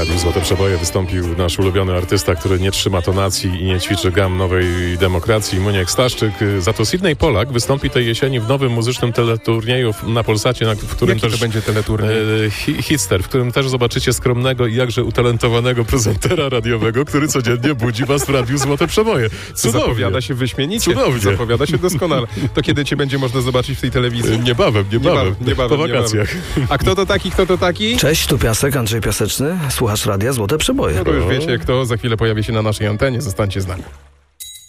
Radiu Złote Przeboje wystąpił nasz ulubiony artysta, który nie trzyma tonacji i nie ćwiczy gam nowej demokracji, Muniek Staszczyk. Za to Sydney Polak wystąpi tej jesieni w nowym muzycznym teleturnieju na Polsacie, w którym Jaki też to będzie teleturniej? Hitster, w którym też zobaczycie skromnego i jakże utalentowanego prezentera radiowego, który codziennie budzi was w Radiu Złote Przeboje. Cudownie. Zapowiada się wyśmienicie. Cudownie. Zapowiada się doskonale. To kiedy cię będzie można zobaczyć w tej telewizji? Niebawem. Po wakacjach. A kto to taki? Cześć, tu Piasek, Andrzej Piaseczny. Słuchasz Radia Złote Przeboje. No to już wiecie kto, za chwilę pojawi się na naszej antenie. Zostańcie z nami.